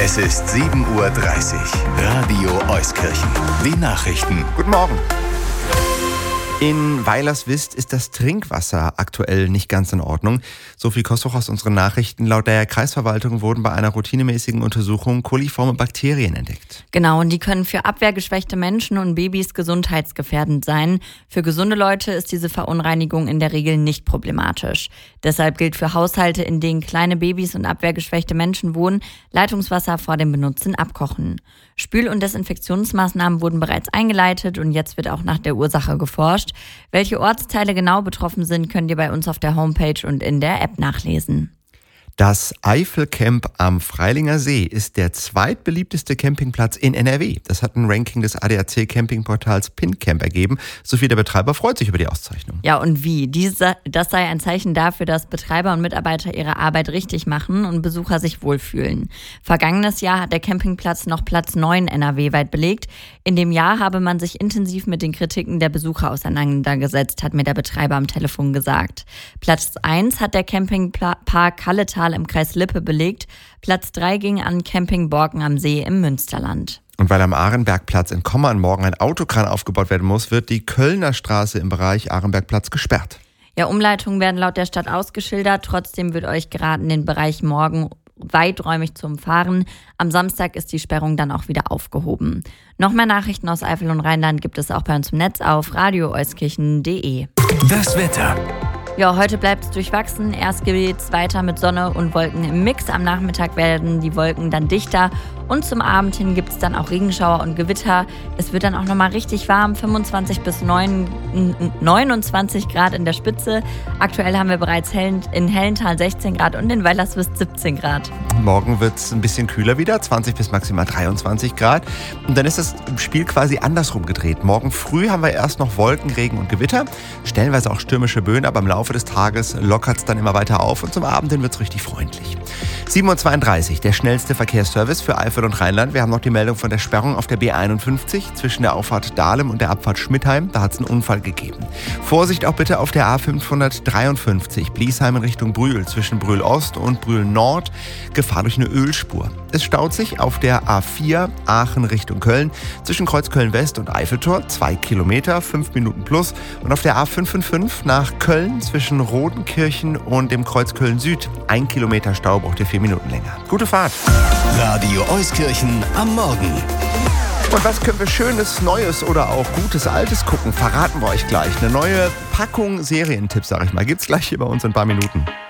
Es ist 7:30 Uhr. Radio Euskirchen. Die Nachrichten. Guten Morgen. In Weilerswist ist das Trinkwasser aktuell nicht ganz in Ordnung. Sophie Kostoch aus unseren Nachrichten. Laut der Kreisverwaltung wurden bei einer routinemäßigen Untersuchung koliforme Bakterien entdeckt. Genau, und die können für abwehrgeschwächte Menschen und Babys gesundheitsgefährdend sein. Für gesunde Leute ist diese Verunreinigung in der Regel nicht problematisch. Deshalb gilt für Haushalte, in denen kleine Babys und abwehrgeschwächte Menschen wohnen, Leitungswasser vor dem Benutzen abkochen. Spül- und Desinfektionsmaßnahmen wurden bereits eingeleitet und jetzt wird auch nach der Ursache geforscht. Welche Ortsteile genau betroffen sind, könnt ihr bei uns auf der Homepage und in der App nachlesen. Das Eifelcamp am Freilinger See ist der zweitbeliebteste Campingplatz in NRW. Das hat ein Ranking des ADAC-Campingportals PinCamp ergeben. Sophie, der Betreiber freut sich über die Auszeichnung. Ja, und wie? Das sei ein Zeichen dafür, dass Betreiber und Mitarbeiter ihre Arbeit richtig machen und Besucher sich wohlfühlen. Vergangenes Jahr hat der Campingplatz noch Platz 9 NRW-weit belegt. In dem Jahr habe man sich intensiv mit den Kritiken der Besucher auseinandergesetzt, hat mir der Betreiber am Telefon gesagt. Platz 1 hat der Campingpark Kalletal im Kreis Lippe belegt. Platz 3 ging an Camping Borken am See im Münsterland. Und weil am Arenbergplatz in Kommern morgen ein Autokran aufgebaut werden muss, wird die Kölner Straße im Bereich Arenbergplatz gesperrt. Ja, Umleitungen werden laut der Stadt ausgeschildert. Trotzdem wird euch geraten, den Bereich morgen weiträumig zu umfahren. Am Samstag ist die Sperrung dann auch wieder aufgehoben. Noch mehr Nachrichten aus Eifel und Rheinland gibt es auch bei uns im Netz auf radioeuskirchen.de. Das Wetter. Ja, heute bleibt es durchwachsen. Erst geht's weiter mit Sonne und Wolken im Mix. Am Nachmittag werden die Wolken dann dichter und zum Abend hin gibt es dann auch Regenschauer und Gewitter. Es wird dann auch nochmal richtig warm, 25 bis 29 Grad in der Spitze. Aktuell haben wir bereits in Hellental 16 Grad und in Weilerswist 17 Grad. Morgen wird es ein bisschen kühler wieder, 20 bis maximal 23 Grad. Und dann ist das Spiel quasi andersrum gedreht. Morgen früh haben wir erst noch Wolken, Regen und Gewitter, stellenweise auch stürmische Böen, aber im Laufe des Tages lockert es dann immer weiter auf und zum Abend hin wird es richtig freundlich. 7:32 Uhr, der schnellste Verkehrsservice für Eifel und Rheinland. Wir haben noch die Meldung von der Sperrung auf der B51 zwischen der Auffahrt Dahlem und der Abfahrt Schmidheim. Da hat es einen Unfall gegeben. Vorsicht auch bitte auf der A553 Bliesheim in Richtung Brühl zwischen Brühl Ost und Brühl Nord. Gefahr durch eine Ölspur. Es staut sich auf der A4 Aachen Richtung Köln zwischen Kreuzköln West und Eiffeltor 2 Kilometer, 5 Minuten plus. Und auf der A555 nach Köln zwischen Rodenkirchen und dem Kreuzköln Süd 1 Kilometer Stau, braucht ihr 4 Minuten länger. Gute Fahrt. Radio Euskirchen am Morgen. Und was können wir Schönes, Neues oder auch Gutes, Altes gucken, verraten wir euch gleich. Eine neue Packung Serientipps, sag ich mal, gibt's gleich hier bei uns in ein paar Minuten.